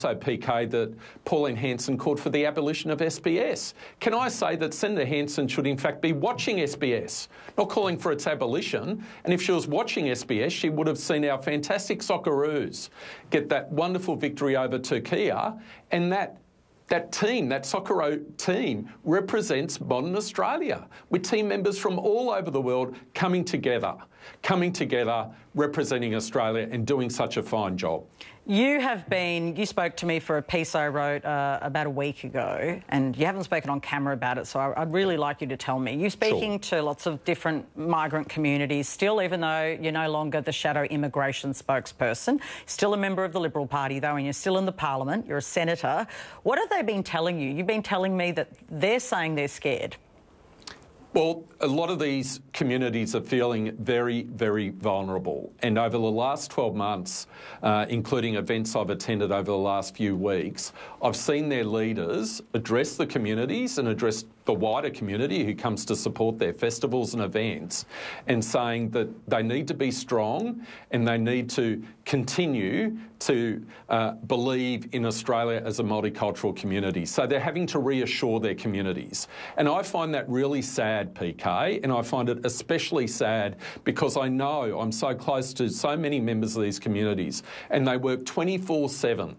So, PK, that Pauline Hanson called for the abolition of SBS. Can I say that Senator Hanson should in fact be watching SBS, not calling for its abolition? And if she was watching SBS, she would have seen our fantastic Socceroos get that wonderful victory over Turkey, and that team, that Socceroo team, represents modern Australia, with team members from all over the world coming together, representing Australia and doing such a fine job. You spoke to me for a piece I wrote about a week ago, and you haven't spoken on camera about it, so I'd really like you to tell me. You're speaking to lots of different migrant communities still, even though you're no longer the shadow immigration spokesperson. Still a member of the Liberal Party, though, and you're still in the Parliament. You're a senator. What have they been telling you? You've been telling me that they're saying they're scared. Well, a lot of these communities are feeling very, very vulnerable. And over the last 12 months, including events I've attended over the last few weeks, I've seen their leaders address the communities and address the wider community who comes to support their festivals and events, and saying that they need to be strong and they need to continue to believe in Australia as a multicultural community. So they're having to reassure their communities. And I find that really sad, PK, and I find it especially sad because I know I'm so close to so many members of these communities, and they work 24/7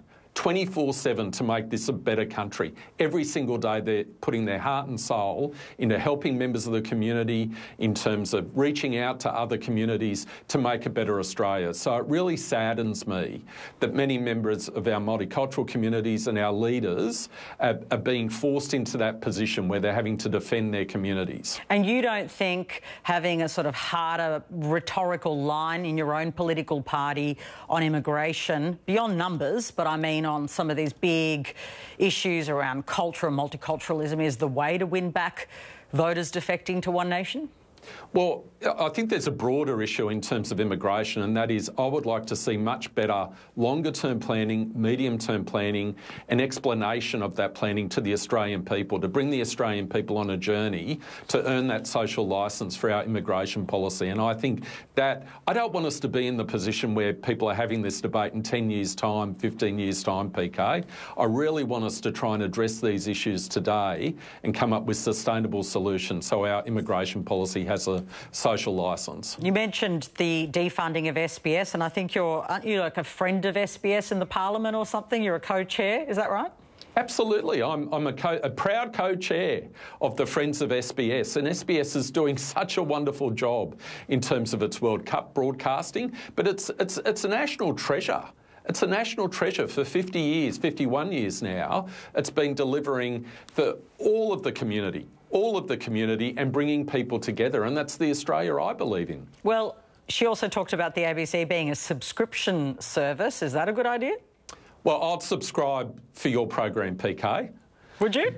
to make this a better country. Every single day they're putting their heart and soul into helping members of the community in terms of reaching out to other communities to make a better Australia. So it really saddens me that many members of our multicultural communities and our leaders are being forced into that position where they're having to defend their communities. And you don't think having a sort of harder rhetorical line in your own political party on immigration, beyond numbers, but I mean on some of these big issues around culture and multiculturalism, is the way to win back voters defecting to One Nation? Well, I think there's a broader issue in terms of immigration, and that is I would like to see much better longer-term planning, medium-term planning, and explanation of that planning to the Australian people, to bring the Australian people on a journey to earn that social licence for our immigration policy. And I think that I don't want us to be in the position where people are having this debate in 10 years' time, 15 years' time, PK. I really want us to try and address these issues today and come up with sustainable solutions so our immigration policy has a social licence. You mentioned the defunding of SBS, and I think aren't you like a friend of SBS in the Parliament or something? You're a co-chair, is that right? Absolutely. I'm a proud co-chair of the Friends of SBS, and SBS is doing such a wonderful job in terms of its World Cup broadcasting, but it's a national treasure. It's a national treasure for 50 years, 51 years now. It's been delivering for all of the community and bringing people together, and that's the Australia I believe in. Well, she also talked about the ABC being a subscription service. Is that a good idea? Well, I'd subscribe for your program, PK. Would you?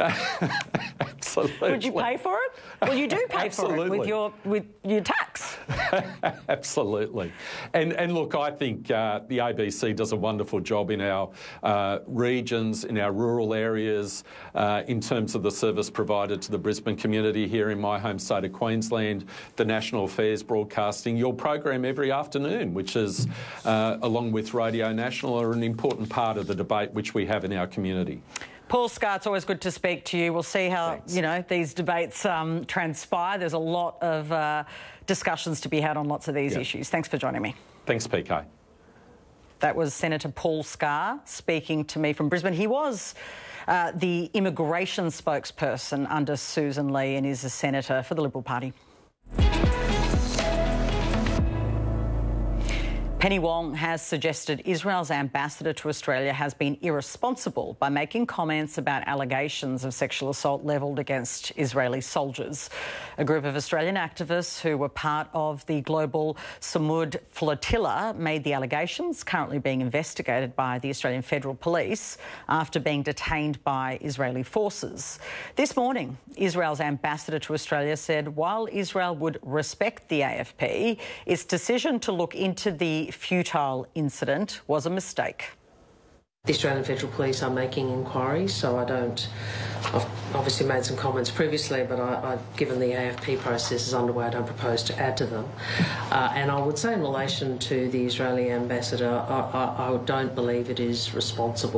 Absolutely. Would you pay for it? Well, you do pay for it with your tax. Absolutely. And look, I think the ABC does a wonderful job in our regions, in our rural areas, in terms of the service provided to the Brisbane community here in my home state of Queensland, the National Affairs broadcasting, your program every afternoon, which is, along with Radio National, are an important part of the debate which we have in our community. Paul Scar, it's always good to speak to you. We'll see how, these debates transpire. There's a lot of discussions to be had on lots of these issues. Thanks for joining me. Thanks, PK. That was Senator Paul Scar speaking to me from Brisbane. He was the immigration spokesperson under Susan Lee and is a senator for the Liberal Party. Penny Wong has suggested Israel's ambassador to Australia has been irresponsible by making comments about allegations of sexual assault levelled against Israeli soldiers. A group of Australian activists who were part of the global Samud flotilla made the allegations, currently being investigated by the Australian Federal Police after being detained by Israeli forces. This morning, Israel's ambassador to Australia said while Israel would respect the AFP, its decision to look into the futile incident was a mistake. The Australian Federal Police are making inquiries, so I've obviously made some comments previously, but given the AFP process is underway, I don't propose to add to them. And I would say in relation to the Israeli ambassador, I don't believe it is responsible